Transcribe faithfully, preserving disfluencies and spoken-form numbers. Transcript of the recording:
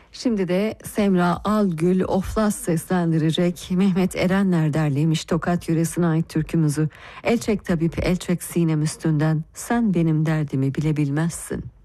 Şimdi de Semra Algül Oflas seslendirecek. Mehmet Erenler derlemiş Tokat yöresine ait türkümüzü. El çek tabip el çek sinem üstünden, sen benim derdimi bilebilmezsin.